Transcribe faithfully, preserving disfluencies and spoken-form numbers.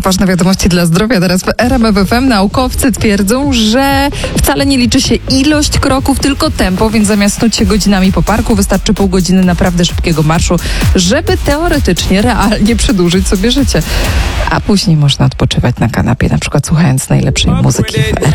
ważne wiadomości dla zdrowia. Teraz w R M F F M naukowcy twierdzą, że wcale nie liczy się ilość kroków, tylko tempo, więc zamiast snuć się godzinami po parku, wystarczy pół godziny naprawdę szybkiego marszu, żeby teoretycznie, realnie przedłużyć sobie życie. A później można odpoczywać na kanapie, na przykład słuchając najlepszej muzyki w R M F F M.